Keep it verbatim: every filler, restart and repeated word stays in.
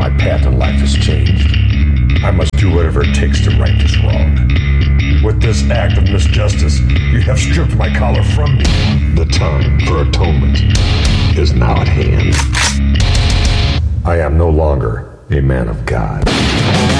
My path in life has changed. I must do whatever it takes to right this wrong. With this act of misjustice, you have stripped my collar from me. The time for atonement is now at hand. I am no longer a man of God.